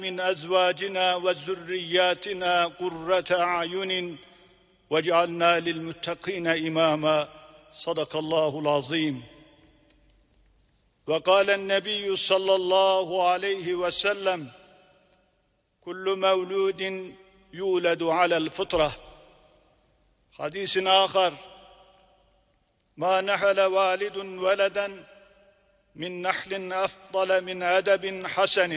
من أزواجنا وذرياتنا قرة أعين واجعلنا للمتقين إماما صدق الله العظيم. وقال النبي صلى الله عليه وسلم كل مولود يولد على الفطرة. حديث آخر ما نحل والد ولدا من نحل أفضل من أدب حسن.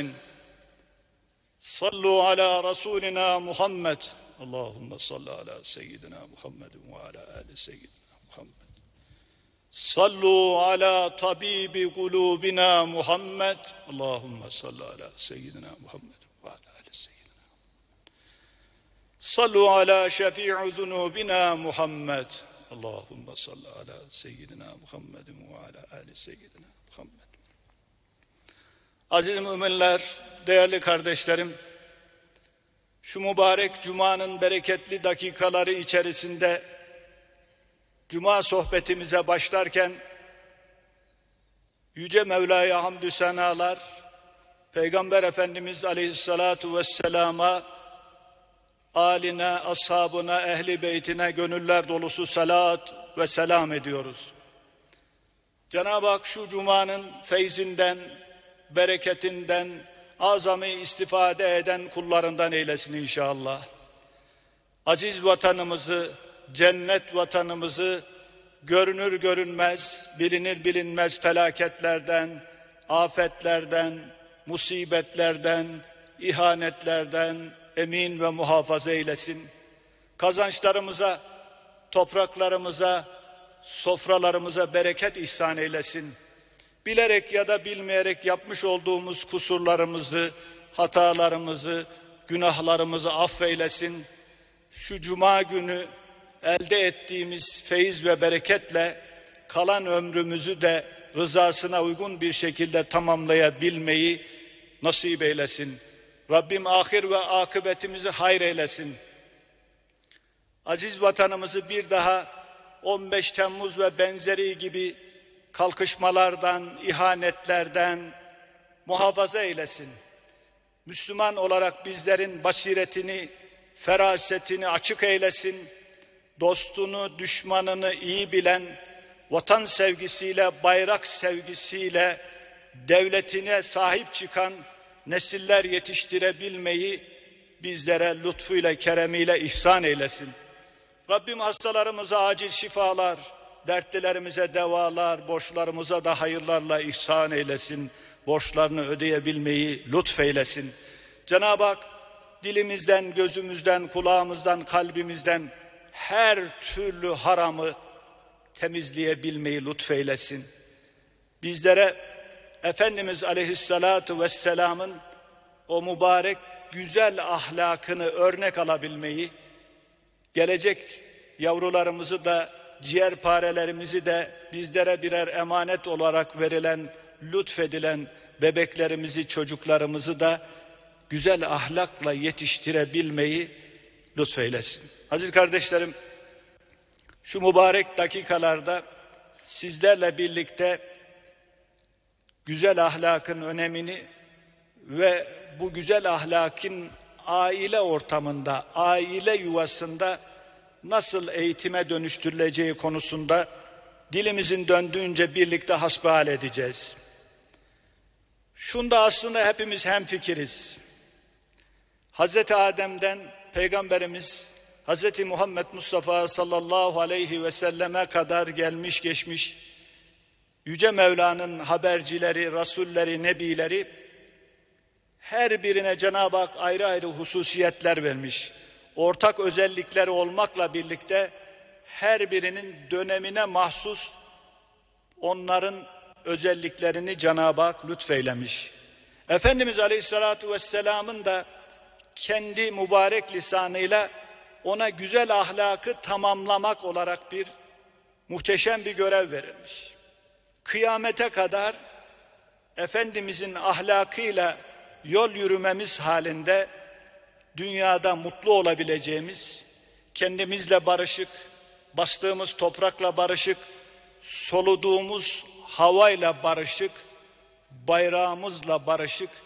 صلوا على رسولنا محمد. اللهم صل على سيدنا محمد وعلى آل سيدنا محمد. صلوا على طبيب قلوبنا محمد. اللهم صل على سيدنا محمد وعلى آل سيدنا محمد. صلوا على شفيع ذنوبنا محمد. اللهم صل على سيدنا محمد وعلى آل سيدنا محمد. Aziz müminler, değerli kardeşlerim, şu mübarek Cuma'nın bereketli dakikaları içerisinde Cuma sohbetimize başlarken Yüce Mevla'ya hamdü senalar, Peygamber Efendimiz Aleyhissalatu vesselama, âline, ashabına, ehli beytine gönüller dolusu salat ve selam ediyoruz. Cenab-ı Hak şu Cuma'nın feyzinden, bereketinden, azami istifade eden kullarından eylesin inşallah. Aziz vatanımızı, cennet vatanımızı görünür görünmez, bilinir bilinmez felaketlerden, afetlerden, musibetlerden, ihanetlerden emin ve muhafaza eylesin. Kazançlarımıza, topraklarımıza, sofralarımıza bereket ihsan eylesin. Bilerek ya da bilmeyerek yapmış olduğumuz kusurlarımızı, hatalarımızı, günahlarımızı affeylesin. Şu Cuma günü elde ettiğimiz feyiz ve bereketle kalan ömrümüzü de rızasına uygun bir şekilde tamamlayabilmeyi nasip eylesin. Rabbim ahir ve akıbetimizi hayır eylesin. Aziz vatanımızı bir daha 15 Temmuz ve benzeri gibi kalkışmalardan, ihanetlerden muhafaza eylesin. Müslüman olarak bizlerin basiretini, ferasetini açık eylesin. Dostunu, düşmanını iyi bilen, vatan sevgisiyle, bayrak sevgisiyle devletine sahip çıkan nesiller yetiştirebilmeyi bizlere lütfuyla, keremiyle ihsan eylesin. Rabbim hastalarımıza acil şifalar, dertlilerimize devalar, borçlarımıza da hayırlarla ihsan eylesin. Borçlarını ödeyebilmeyi lütfeylesin. Cenab-ı Hak dilimizden, gözümüzden, kulağımızdan, kalbimizden her türlü haramı temizleyebilmeyi lütfeylesin. Bizlere Efendimiz Aleyhissalatu vesselam'ın o mübarek güzel ahlakını örnek alabilmeyi, gelecek yavrularımızı da, ciğerparelerimizi de bizlere birer emanet olarak verilen, lütfedilen bebeklerimizi, çocuklarımızı da güzel ahlakla yetiştirebilmeyi lütfeylesin. Aziz kardeşlerim, şu mübarek dakikalarda sizlerle birlikte güzel ahlakın önemini ve bu güzel ahlakın aile ortamında, aile yuvasında nasıl eğitime dönüştürüleceği konusunda dilimizin döndüğünce birlikte hasbihal edeceğiz. Şunda aslında hepimiz hemfikiriz. Hazreti Adem'den Peygamberimiz Hazreti Muhammed Mustafa sallallahu aleyhi ve selleme kadar gelmiş geçmiş Yüce Mevla'nın habercileri, rasulleri, nebileri her birine Cenab-ı Hak ayrı ayrı hususiyetler vermiş. Ortak özellikleri olmakla birlikte her birinin dönemine mahsus onların özelliklerini Cenab-ı Hak lütfeylemiş. Efendimiz Aleyhisselatü Vesselam'ın da kendi mübarek lisanıyla ona güzel ahlakı tamamlamak olarak bir muhteşem bir görev verilmiş. Kıyamete kadar Efendimizin ahlakıyla yol yürümemiz halinde dünyada mutlu olabileceğimiz, kendimizle barışık, bastığımız toprakla barışık, soluduğumuz havayla barışık, bayrağımızla barışık